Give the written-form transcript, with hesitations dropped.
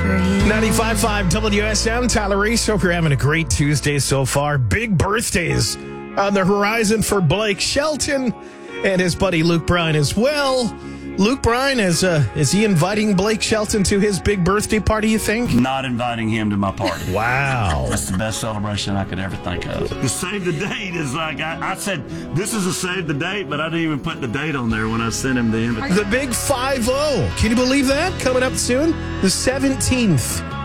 95.5 WSM, Tyler Reese. Hope you're having a great Tuesday so far. Big birthdays on the horizon for Blake Shelton and his buddy Luke Bryan as well. Luke Bryan, is he inviting Blake Shelton to his big birthday party, you think? Not inviting him to my party. Wow. That's the best celebration I could ever think of. The save the date is like, I said, this is a save the date, but I didn't even put the date on there when I sent him the invitation. The big 5-0. Can you believe that? Coming up soon, the 17th.